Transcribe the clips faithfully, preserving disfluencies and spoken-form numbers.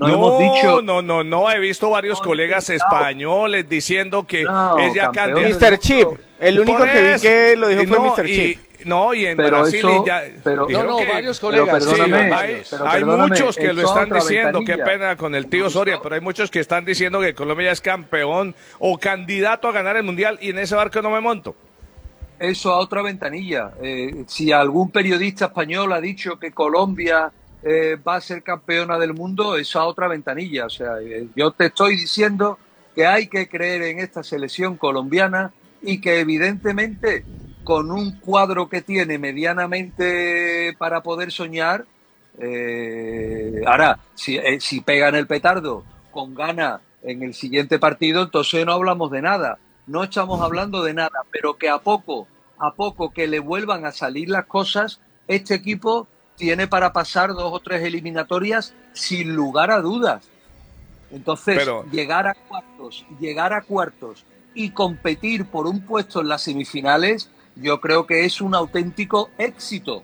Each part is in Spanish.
No, no hemos dicho... no, no, no, he visto varios no, colegas no, españoles diciendo que no, es ya campeón candidato. mister Chip, el único Por que vi eso, que lo dijo y fue no, mister y- Chip. No, y en Pero Brasil eso- ya pero- dijeron No, no, que- varios pero colegas. Sí, perdóname, hay, pero hay perdóname, muchos que lo eso están otra diciendo, qué ventanilla. pena con el tío Soria, pero hay muchos que están diciendo que Colombia ya es campeón o candidato a ganar el Mundial y en ese barco no me monto. Eso a otra ventanilla. Eh, si algún periodista español ha dicho que Colombia eh, va a ser campeona del mundo, eso a otra ventanilla. O sea, eh, yo te estoy diciendo que hay que creer en esta selección colombiana y que evidentemente con un cuadro que tiene medianamente para poder soñar, eh, ahora, si, eh, si pegan el petardo con gana en el siguiente partido, entonces no hablamos de nada. No estamos hablando de nada, pero que a poco, a poco que le vuelvan a salir las cosas, este equipo tiene para pasar dos o tres eliminatorias sin lugar a dudas. Entonces, Pero- llegar a cuartos, llegar a cuartos y competir por un puesto en las semifinales, yo creo que es un auténtico éxito.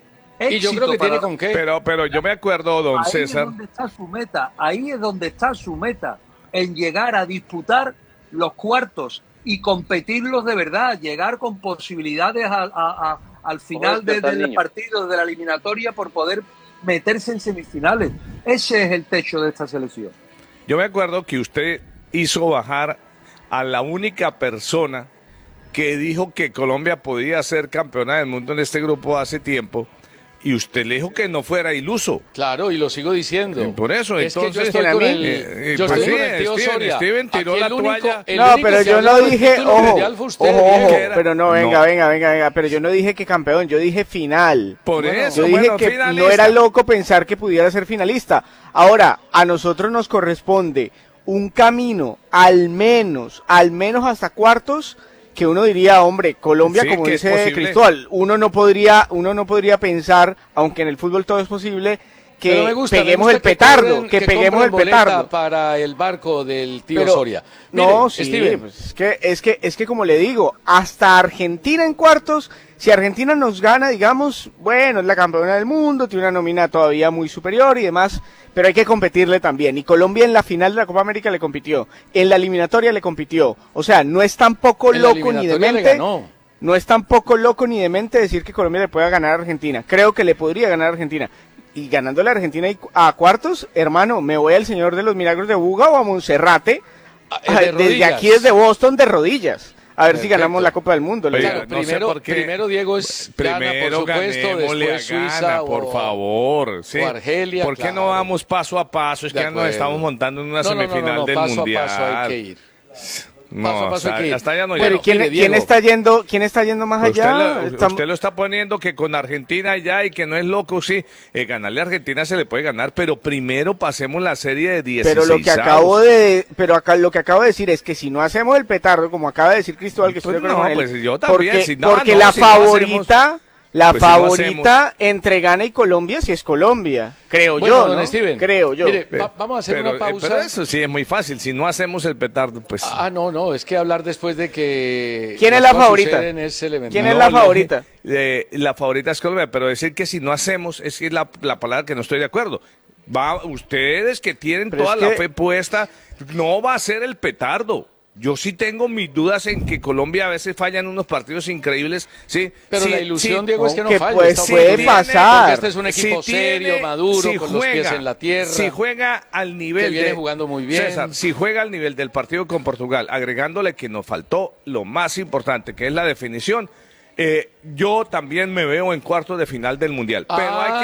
Y yo Éxito creo que para- tiene con qué. Pero, pero yo me acuerdo, don Ahí César. es donde está su meta, ahí es donde está su meta, en llegar a disputar los cuartos y competirlos de verdad, llegar con posibilidades a- a- a- al final de- despertar, del niño. partido, de la eliminatoria, por poder meterse en semifinales. Ese es el techo de esta selección. Yo me acuerdo que usted hizo bajar a la única persona que dijo que Colombia podía ser campeona del mundo en este grupo hace tiempo, y usted le dijo que no fuera iluso. Claro, y lo sigo diciendo. Y por eso, es que yo entonces, estoy ¿a con mí? el, Eh, yo pues estoy sí, con el tío Steven, Soria. Steven tiró Aquí la el único- toalla. el No, único pero que yo habla no del dije, título ojo, mundial fue usted, ojo, ojo, viejo. era- pero no, venga, No. venga, venga, venga, pero yo no dije que campeón, yo dije final. Por Bueno, eso, Yo dije bueno, que finalista. no era loco pensar que pudiera ser finalista. Ahora, a nosotros nos corresponde un camino, al menos, al menos hasta cuartos, que uno diría, hombre, Colombia, Sí, como que es dice posible. Cristóbal, uno no podría, uno no podría pensar, aunque en el fútbol todo es posible, que Pero me gusta, me peguemos gusta el petardo, compren- que, peguemos compren el boleta petardo. para el barco del tío Pero- Soria. No, Mire, sí, Steven, pues es que, es que, es que como le digo, hasta Argentina en cuartos, si Argentina nos gana, digamos, bueno, es la campeona del mundo, tiene una nómina todavía muy superior y demás, pero hay que competirle también. Y Colombia en la final de la Copa América le compitió, en la eliminatoria le compitió. O sea, no es tampoco en la loco ni eliminatoria le demente, ganó. no es tampoco loco ni demente decir que Colombia le pueda ganar a Argentina. Creo que le podría ganar a Argentina. Y ganándole a Argentina y- a cuartos, hermano, me voy al Señor de los Milagros de Buga o a Monserrate, Ah, eh, de desde rodillas. aquí desde Boston de rodillas. A ver si Perfecto. ganamos la Copa del Mundo. le Oiga, digo. Claro, no sé primero, por qué. primero Diego es Ghana, Primero por supuesto, ganémosle a después Suiza Ghana, o, por favor. Sí. o Argelia. ¿Por qué claro. no vamos paso a paso? Es De que ya nos acuerdo. estamos montando en una No, no, no, semifinal no, no, del paso Mundial. a paso hay que ir. No, paso a paso hay hasta, que ir. hasta allá no Bueno, Pero llego. ¿quién, mire, quién Diego. está yendo, quién está yendo más Usted allá? lo, Estamos- usted lo está poniendo que con Argentina ya y que no es loco, sí. Eh, ganarle a Argentina se le puede ganar, pero primero pasemos la serie de dieciséis. Pero lo que acabo de, pero acá lo que acabo de decir es que si no hacemos el petardo, como acaba de decir Cristóbal, que estoy Pues de acuerdo no, con él, pues yo también, porque, si no, porque no, la si no favorita, la pues si no favorita entre Ghana y Colombia sí es Colombia, creo Bueno, yo, don ¿no? Steven, Creo yo. mire, va- vamos a hacer pero, una eh, pausa. pero eso sí es muy fácil. Si no hacemos el petardo, pues. Ah, no, no, es que hablar después de que ¿Quién es las la cosas favorita? suceden es elemental. ¿Quién es No, la le- favorita? eh, la favorita es Colombia, pero decir que si no hacemos es que es la, la palabra que no estoy de acuerdo. Va, ustedes que tienen Pero toda es la que- fe puesta, no va a ser el petardo. Yo sí tengo mis dudas en que Colombia a veces falla en unos partidos increíbles, sí. Pero sí, la ilusión, sí, Diego, es que no que falla. pues está puede ocurriendo. pasar. Porque este es un equipo si serio, tiene- maduro, si con los pies juega- en la tierra. Si juega al nivel que viene de, jugando muy bien. César, si juega al nivel del partido con Portugal, agregándole que nos faltó lo más importante, que es la definición, eh, yo también me veo en cuartos de final del Mundial. Pero hay que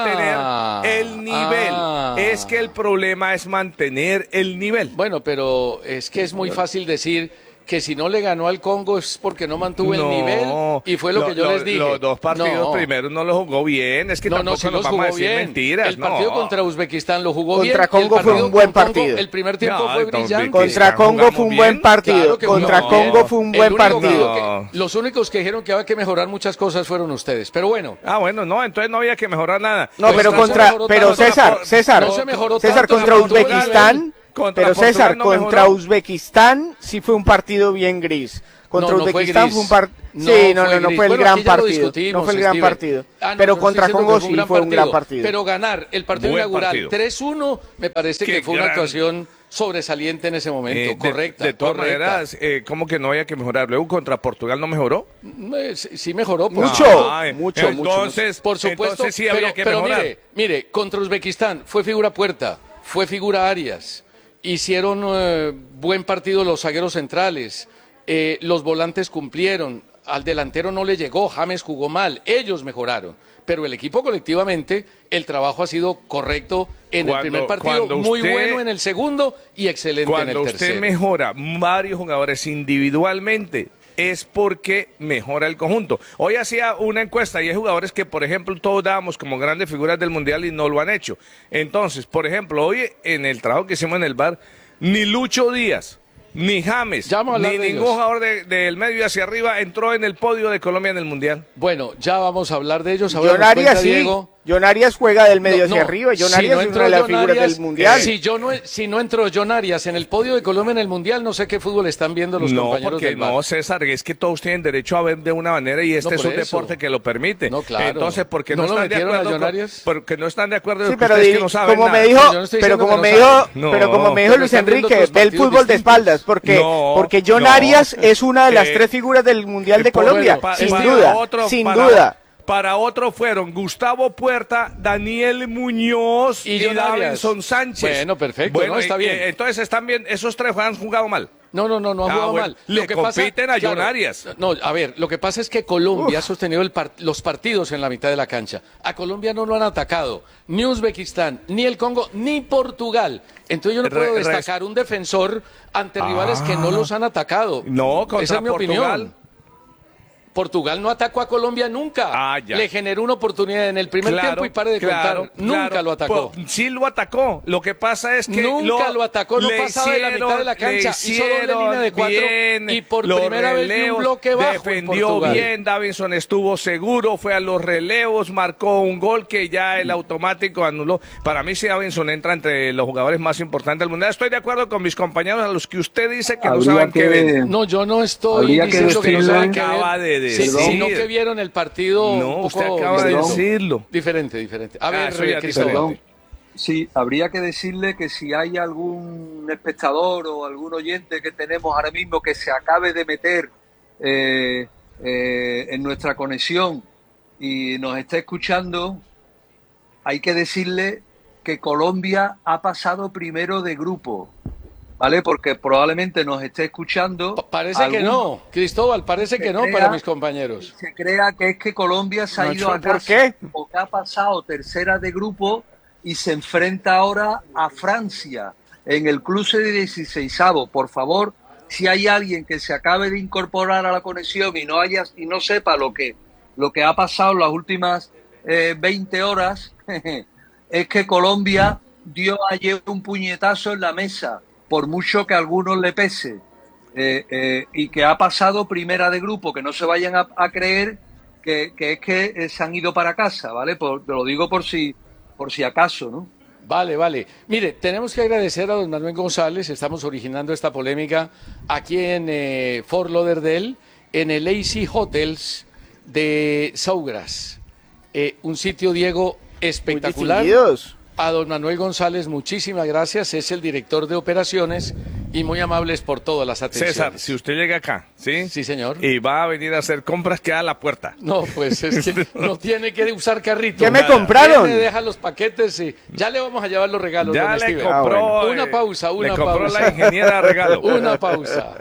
Ah, mantener el nivel. ah. Es que el problema es mantener el nivel. Bueno, pero es que es muy fácil decir que si no le ganó al Congo es porque no mantuvo el nivel y fue lo, que yo les dije. Los dos partidos No. primeros no los jugó bien. Es que No, no, tampoco sí nos los vamos a jugó decir bien. mentiras. El partido no. contra Uzbekistán lo jugó Contra bien. y el Congo fue partido un buen con Congo, partido. el primer tiempo No, fue contra brillante. Uzbekistán Contra Congo jugamos fue un bien. buen partido. Claro que Contra jugamos Congo bien. fue un El buen único partido. que- No. los únicos que dijeron que había que mejorar muchas cosas fueron ustedes. Pero bueno, Ah, bueno, no, entonces no había que mejorar nada. No, Pues pero no se contra, mejoró pero tanto. César, César, No se mejoró César tanto, contra se mejoró el Uzbekistán, nivel. Contra pero César, Portugal no contra mejoró. Uzbekistán sí fue un partido bien gris. Contra No, no fue Uzbekistán gris. fue un partido, No sí, no, no, no gris. fue el Bueno, gran aquí ya lo partido. discutimos, No fue el gran Steven. partido. Ah, no, pero no contra estoy diciendo Congo que sí fue un gran partido. Pero ganar el partido Buen inaugural partido. tres uno me parece Qué que fue una gran- actuación sobresaliente en ese momento, Eh, de- correcta. De, todas correcta. maneras, eh, ¿cómo que no había que mejorar? Luego contra Portugal no mejoró. Eh, sí, sí mejoró. por Mucho, supuesto. Ay, mucho, entonces, Por supuesto, entonces sí pero, había que pero mejorar. mire, mire, contra Uzbekistán fue figura Puerta, fue figura Arias, hicieron eh, buen partido los zagueros centrales, eh, los volantes cumplieron, al delantero no le llegó, James jugó mal, ellos mejoraron, pero el equipo colectivamente, el trabajo ha sido correcto en Cuando- el primer partido, cuando muy usted- bueno en el segundo y excelente en Cuando el usted tercero. mejora varios jugadores individualmente, es porque mejora el conjunto. Hoy hacía una encuesta y hay jugadores que, por ejemplo, todos dábamos como grandes figuras del Mundial y no lo han hecho. Entonces, por ejemplo, hoy en el trabajo que hicimos en el bar, ni Lucho Díaz, ni James, Ya vamos a hablar ni de ningún ellos. jugador de- del medio hacia arriba entró en el podio de Colombia en el Mundial. Bueno, ya vamos a hablar de ellos. Ahora John nos Arias cuenta sí. Diego. John Arias juega del medio No, hacia no, arriba. John si Arias no es entró una de las John figuras Arias, del mundial. Si, yo no, si no entró John Arias en el podio de Colombia en el mundial, no sé qué fútbol están viendo los No, compañeros porque del bar. no, César, es que todos tienen derecho a ver de una manera y este No, es por un eso. deporte que lo permite. No, claro. Entonces, porque no, ¿No lo están de metieron a acuerdo John con- Arias? porque no están de acuerdo Sí, con pero ustedes di- que no saben como me nada. dijo, No, yo no estoy pero diciendo como que me no dijo, saben. No, pero como me dijo pero Luis están viendo Enrique, otros ve el partidos fútbol de distintos. espaldas, porque No, porque John no. Arias es una de las Eh, tres figuras del mundial de Por- Colombia, pa- sin para duda, otro- sin para- duda. Para otro fueron Gustavo Puerta, Daniel Muñoz Y y, John Arias. Davinson Sánchez. Bueno, perfecto, ¿no? Está eh, bien. eh, entonces están bien, esos tres han jugado mal. No, no, no, no ha Ah, jugado bueno, mal. le compiten a John claro, Arias. No, a ver, lo que pasa es que Colombia ha sostenido el par- los partidos en la mitad de la cancha. A Colombia no lo han atacado ni Uzbekistán, ni el Congo, ni Portugal. Entonces yo no Re- puedo res- destacar un defensor ante rivales que no los han atacado. No, contra Esa es mi Portugal. opinión. Portugal no atacó a Colombia nunca. Ah, ya. Le generó una oportunidad en el primer tiempo y pare de claro, contar. Nunca claro. lo atacó. Pues, sí lo atacó. Lo que pasa es que Nunca lo atacó, no le pasaba de la mitad de la le cancha, hizo doble hicieron línea de cuatro bien y por los primera vez vi un relevos, bloque bajo en defendió Portugal. bien, Davinson estuvo seguro, fue a los relevos, marcó un gol que ya el automático anuló. Para mí sí, Davinson entra entre los jugadores más importantes del mundial. Estoy de acuerdo con mis compañeros a los que usted dice que no Habría saben qué que- ven. No, yo no estoy Habría que diciendo que no decirle- saben qué Acaba ver, de si- decir. sino que vieron el partido No, un usted poco acaba de distinto. decirlo. Diferente, diferente. A Ah, ver, eso ya Cristóbal. Perdón. Sí, habría que decirle que si hay algún espectador o algún oyente que tenemos ahora mismo que se acabe de meter eh, eh, en nuestra conexión y nos está escuchando, hay que decirle que Colombia ha pasado primero de grupo, ¿vale? Porque probablemente nos esté escuchando. Pa- Parece que algún- no, Cristóbal, parece que no crea- para mis compañeros. Se crea que es que Colombia se ha Nacho, ido a ¿por casa qué? o que ha pasado tercera de grupo y se enfrenta ahora a Francia en el cruce de dieciseisavo. Por favor, si hay alguien que se acabe de incorporar a la conexión y no haya y no sepa lo que lo que ha pasado en las últimas eh, veinte horas, es que Colombia dio ayer un puñetazo en la mesa, por mucho que a algunos le pese. Eh, eh, y que ha pasado primera de grupo, que no se vayan a, a creer que, que es que eh, se han ido para casa, ¿vale? Por, te lo digo por si, por si acaso, ¿no? Vale, vale. Mire, tenemos que agradecer a don Manuel González, estamos originando esta polémica aquí en eh, Fort Lauderdale, en el A C Hotels de Sawgrass. Eh, un sitio, Diego, Muy espectacular. distinguidos. A don Manuel González, muchísimas gracias, es el director de operaciones y muy amables por todas las atenciones. César, si usted llega acá, ¿sí? Sí, señor. Y va a venir a hacer compras, queda a la puerta. No, pues es que no tiene que usar carrito. ¿Qué me Nada. compraron? Viene, deja los paquetes y ya le vamos a llevar los regalos. Ya don le Steven. compró. Ah, eh, Una pausa, una le compró pausa. la ingeniera regalo. Una pausa.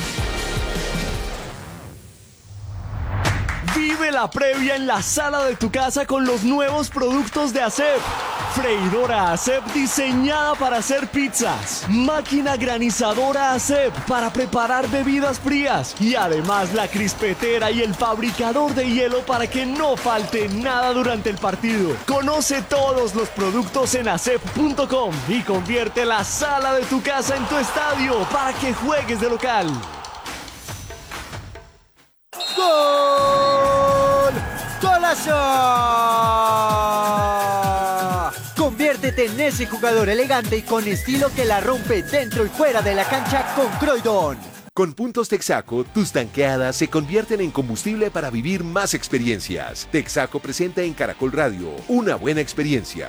Vive la previa en la sala de tu casa con los nuevos productos de ASEP. Freidora ASEP diseñada para hacer pizzas. Máquina granizadora ASEP para preparar bebidas frías. Y además la crispetera y el fabricador de hielo para que no falte nada durante el partido. Conoce todos los productos en asep punto com y convierte la sala de tu casa en tu estadio para que juegues de local. ¡Gol! ¡Golazo! Conviértete en ese jugador elegante y con estilo que la rompe dentro y fuera de la cancha con Croydon. Con puntos Texaco, tus tanqueadas se convierten en combustible para vivir más experiencias. Texaco presenta en Caracol Radio una buena experiencia.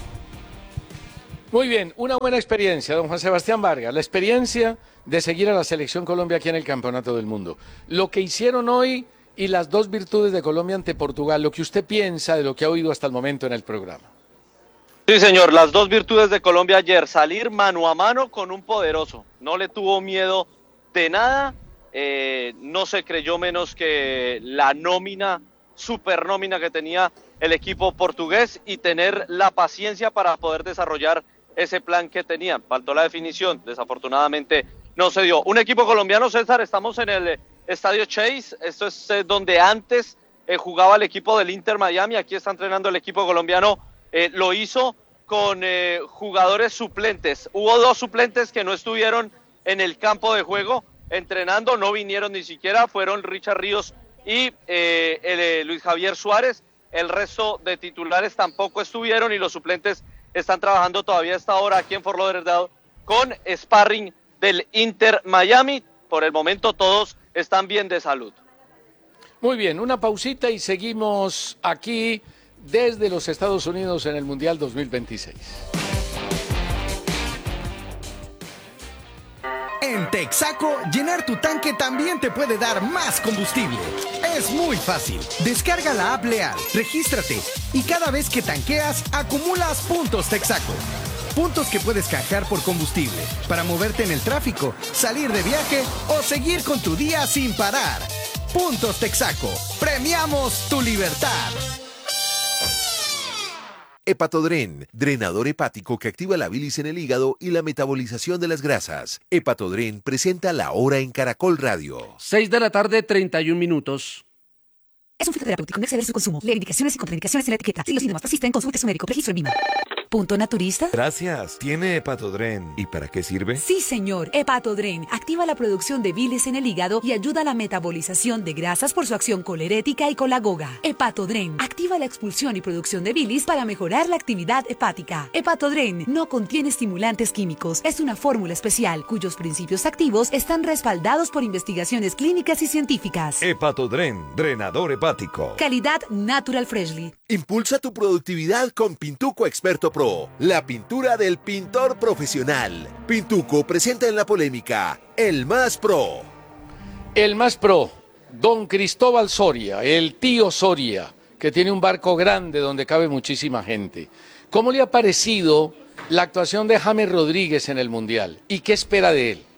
Muy bien, una buena experiencia, don Juan Sebastián Vargas. La experiencia de seguir a la Selección Colombia aquí en el Campeonato del Mundo. Lo que hicieron hoy y las dos virtudes de Colombia ante Portugal, lo que usted piensa de lo que ha oído hasta el momento en el programa. Sí, señor, las dos virtudes de Colombia ayer, salir mano a mano con un poderoso, no le tuvo miedo de nada, eh, no se creyó menos que la nómina, super nómina que tenía el equipo portugués y tener la paciencia para poder desarrollar ese plan que tenían. Faltó la definición, desafortunadamente no se dio. Un equipo colombiano, César, estamos en el Estadio Chase, esto es eh, donde antes eh, jugaba el equipo del Inter Miami, aquí está entrenando el equipo colombiano. Eh, lo hizo con eh, jugadores suplentes. Hubo dos suplentes que no estuvieron en el campo de juego entrenando, no vinieron ni siquiera, fueron Richard Ríos y eh, el, eh, Luis Javier Suárez. El resto de titulares tampoco estuvieron y los suplentes están trabajando todavía a esta hora aquí en Fort Lauderdale con sparring del Inter Miami. Por el momento todos están bien de salud. Muy bien, una pausita y seguimos aquí desde los Estados Unidos en el Mundial dos mil veintiséis. En Texaco, llenar tu tanque también te puede dar más combustible. Es muy fácil. Descarga la app Leal, regístrate y cada vez que tanqueas, acumulas puntos Texaco. Puntos que puedes canjear por combustible, para moverte en el tráfico, salir de viaje o seguir con tu día sin parar. Puntos Texaco. Premiamos tu libertad. Hepatodren, drenador hepático que activa la bilis en el hígado y la metabolización de las grasas. Hepatodren presenta La Hora en Caracol Radio. seis de la tarde, treinta y un minutos. Es un fitoterapéutico, no exceder su consumo. Lee indicaciones y contraindicaciones en la etiqueta. Si los síntomas persisten, consulte a su médico. Registro en Vima. ¿Punto naturista? Gracias. ¿Tiene Hepatodren? ¿Y para qué sirve? Sí, señor. Hepatodren activa la producción de bilis en el hígado y ayuda a la metabolización de grasas por su acción colerética y colagoga. Hepatodren activa la expulsión y producción de bilis para mejorar la actividad hepática. Hepatodren no contiene estimulantes químicos. Es una fórmula especial cuyos principios activos están respaldados por investigaciones clínicas y científicas. Hepatodren, drenador hepático. Calidad Natural Freshly. Impulsa tu productividad con Pintuco Experto Pro, la pintura del pintor profesional. Pintuco presenta en la polémica El Más Pro. El Más Pro, don Cristóbal Soria, el tío Soria, que tiene un barco grande donde cabe muchísima gente. ¿Cómo le ha parecido la actuación de James Rodríguez en el Mundial? ¿Y qué espera de él?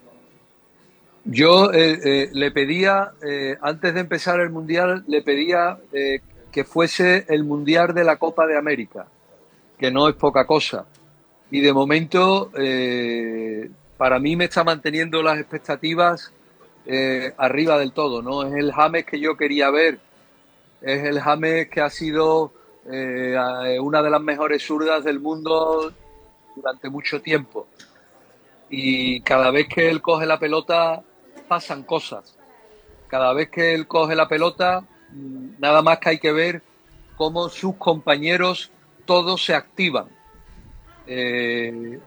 Yo eh, eh, le pedía, eh, antes de empezar el Mundial, le pedía eh, que fuese el Mundial de la Copa de América, que no es poca cosa. Y de momento, eh, para mí me está manteniendo las expectativas eh, arriba del todo, ¿no? Es el James que yo quería ver, es el James que ha sido eh, una de las mejores zurdas del mundo durante mucho tiempo. Y cada vez que él coge la pelota, pasan cosas. Cada vez que él coge la pelota, nada más que hay que ver cómo sus compañeros todos se activan. Eh,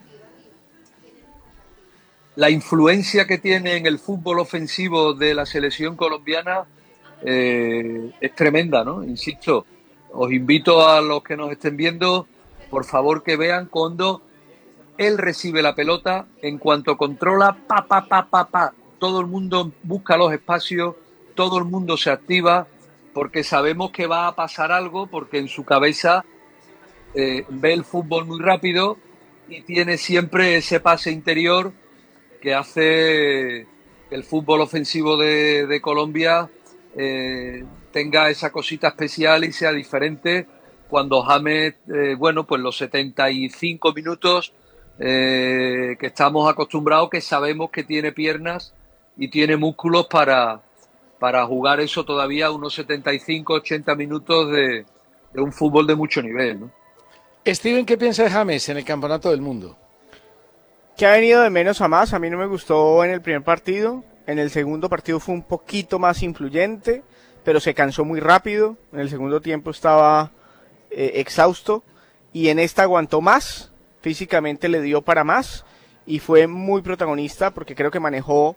la influencia que tiene en el fútbol ofensivo de la selección colombiana eh, es tremenda, ¿no? Insisto, os invito a los que nos estén viendo, por favor que vean cuando él recibe la pelota, en cuanto controla, pa, pa, pa, pa, pa, todo el mundo busca los espacios, todo el mundo se activa, porque sabemos que va a pasar algo, porque en su cabeza eh, ve el fútbol muy rápido y tiene siempre ese pase interior que hace que el fútbol ofensivo de, de Colombia eh, tenga esa cosita especial y sea diferente cuando James, eh, bueno, pues los setenta y cinco minutos eh, que estamos acostumbrados, que sabemos que tiene piernas y tiene músculos para... para jugar eso todavía unos setenta y cinco, ochenta minutos de, de un fútbol de mucho nivel, ¿no? Steven, ¿qué piensa de James en el Campeonato del Mundo? Que ha venido de menos a más. A mí no me gustó en el primer partido. En el segundo partido fue un poquito más influyente, pero se cansó muy rápido. En el segundo tiempo estaba eh, exhausto y en esta aguantó más. Físicamente le dio para más y fue muy protagonista porque creo que manejó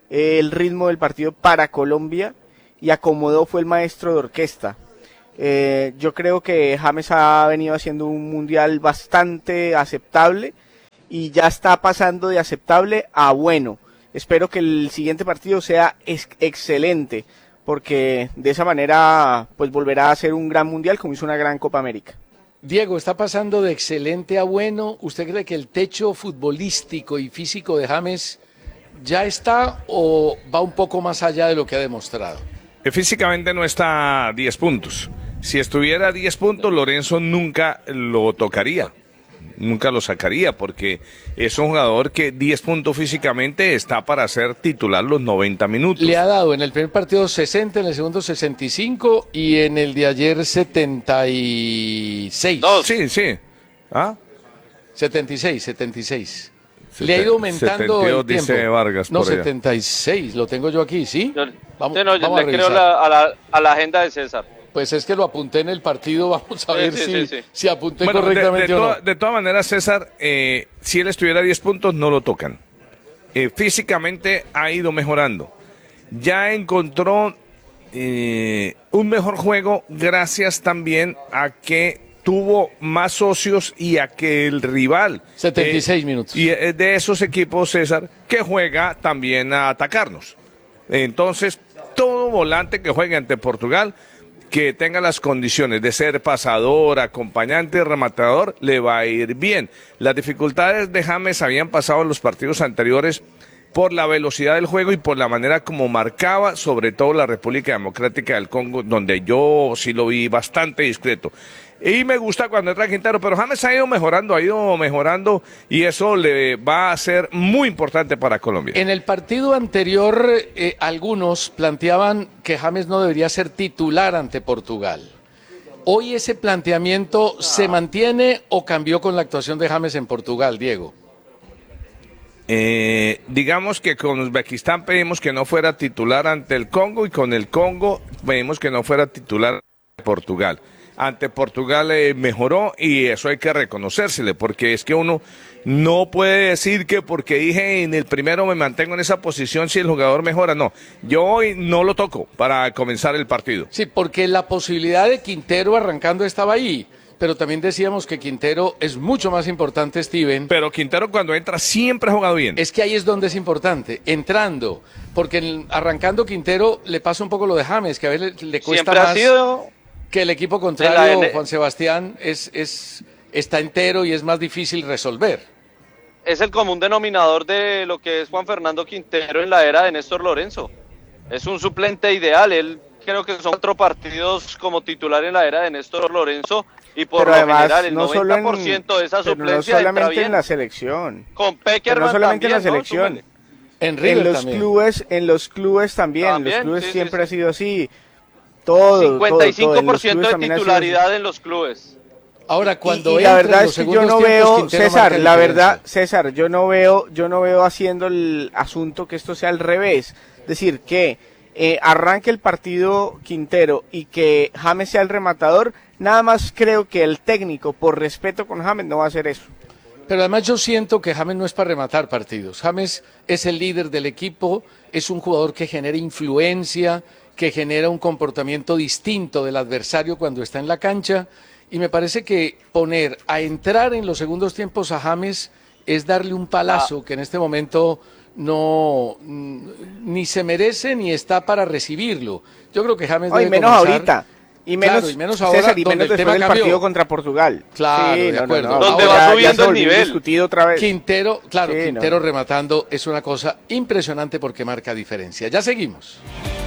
eh, el ritmo del partido para Colombia y acomodó, fue el maestro de orquesta. Eh, yo creo que James ha venido haciendo un mundial bastante aceptable y ya está pasando de aceptable a bueno. Espero que el siguiente partido sea ex excelente, porque de esa manera pues volverá a ser un gran mundial como hizo una gran Copa América. Diego, está pasando de excelente a bueno. ¿Usted cree que el techo futbolístico y físico de James ya está o va un poco más allá de lo que ha demostrado? Físicamente no está a diez puntos. Si estuviera a diez puntos, Lorenzo nunca lo tocaría, nunca lo sacaría, porque es un jugador que diez puntos físicamente está para ser titular los noventa minutos. Le ha dado en el primer partido sesenta, en el segundo sesenta y cinco y en el de ayer setenta y seis. No, sí, sí. ¿Ah? setenta y seis, setenta y seis. Le ha ido aumentando setenta y dos, el tiempo. dice Vargas, no, por allá. setenta y seis, lo tengo yo aquí, ¿sí? Yo, vamos, sí, no, yo vamos le a creo la, a, la, a la agenda de César. Pues es que lo apunté en el partido, vamos a Sí, ver sí, si, sí, sí. si apunté Bueno, correctamente de, de, o no. to de todas maneras, César, eh, si él estuviera a diez puntos, no lo tocan. Eh, físicamente ha ido mejorando. Ya encontró eh, un mejor juego gracias también a que tuvo más socios y a que el rival... setenta y seis eh, minutos. Y eh, de esos equipos, César, que juega también a atacarnos. Entonces, todo volante que juegue ante Portugal, que tenga las condiciones de ser pasador, acompañante y rematador, le va a ir bien. Las dificultades de James habían pasado en los partidos anteriores por la velocidad del juego y por la manera como marcaba, sobre todo la República Democrática del Congo, donde yo sí lo vi bastante discreto. Y me gusta cuando entra Quintero, pero James ha ido mejorando, ha ido mejorando y eso le va a ser muy importante para Colombia. En el partido anterior, eh, algunos planteaban que James no debería ser titular ante Portugal. ¿Hoy ese planteamiento se mantiene o cambió con la actuación de James en Portugal, Diego? Eh, digamos que con Uzbekistán pedimos que no fuera titular ante el Congo y con el Congo pedimos que no fuera titular ante Portugal. Ante Portugal eh, mejoró y eso hay que reconocérsele, porque es que uno no puede decir que porque dije en el primero me mantengo en esa posición si el jugador mejora. No, yo hoy no lo toco para comenzar el partido. Sí, porque la posibilidad de Quintero arrancando estaba ahí, pero también decíamos que Quintero es mucho más importante, Steven. Pero Quintero cuando entra siempre ha jugado bien. Es que ahí es donde es importante, entrando, porque en, arrancando Quintero le pasa un poco lo de James, que a veces le, le cuesta siempre más... ha sido... que el equipo contrario, N... Juan Sebastián, es, es, está entero y es más difícil resolver. Es el común denominador de lo que es Juan Fernando Quintero en la era de Néstor Lorenzo. Es un suplente ideal. Él creo que son cuatro partidos como titular en la era de Néstor Lorenzo y por pero lo además, general el no noventa por ciento en, de esa suplencia no solamente entra bien. En la selección. Con Peckerman no solamente también, en la selección. ¿no? En, River en los también. clubes, en los clubes también. También, los clubes sí, siempre sí, ha sido así. Todo, cincuenta y cinco por ciento todo, todo. de titularidad en los clubes. Ahora cuando y, y la verdad es que yo no veo, César, la verdad, César, yo no veo, yo no veo haciendo el asunto que esto sea al revés, es decir, que eh, arranque el partido Quintero y que James sea el rematador, nada más creo que el técnico, por respeto con James, no va a hacer eso. Pero además yo siento que James no es para rematar partidos. James es el líder del equipo, es un jugador que genera influencia, que genera un comportamiento distinto del adversario cuando está en la cancha, y me parece que poner a entrar en los segundos tiempos a James es darle un palazo ah. que en este momento no ni se merece ni está para recibirlo. Yo creo que James Ay, debe menos comenzar... ahorita. Y menos, claro, y menos ahora, César, y menos donde el después tema del partido cambió. contra Portugal. Claro, sí, de no, acuerdo. No, no. Donde Ahora va subiendo el nivel. Discutido otra vez. Quintero, claro, sí, Quintero no. rematando es una cosa impresionante porque marca diferencia. Ya seguimos.